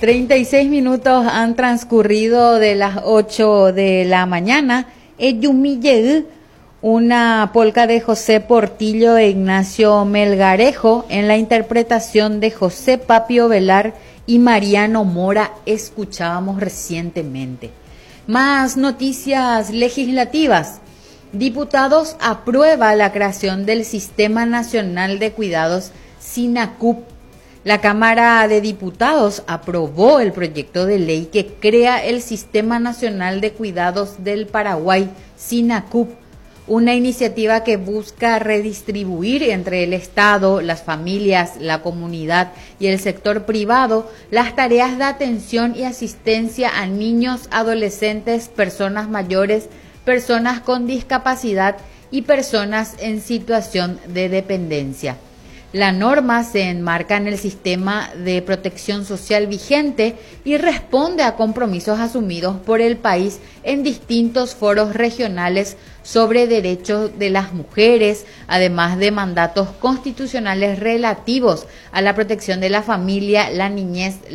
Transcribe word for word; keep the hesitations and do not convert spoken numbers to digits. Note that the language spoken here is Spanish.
treinta y seis minutos han transcurrido de las ocho de la mañana. Eyumille, una polca de José Portillo e Ignacio Melgarejo en la interpretación de José Papio Velar y Mariano Mora escuchábamos recientemente. Más noticias legislativas. Diputados aprueba la creación del Sistema Nacional de Cuidados SINACUP. La Cámara de Diputados aprobó el proyecto de ley que crea el Sistema Nacional de Cuidados del Paraguay, SINACUP, una iniciativa que busca redistribuir entre el Estado, las familias, la comunidad y el sector privado las tareas de atención y asistencia a niños, adolescentes, personas mayores, personas con discapacidad y personas en situación de dependencia. La norma se enmarca en el sistema de protección social vigente y responde a compromisos asumidos por el país en distintos foros regionales sobre derechos de las mujeres, además de mandatos constitucionales relativos a la protección de la familia, la niñez,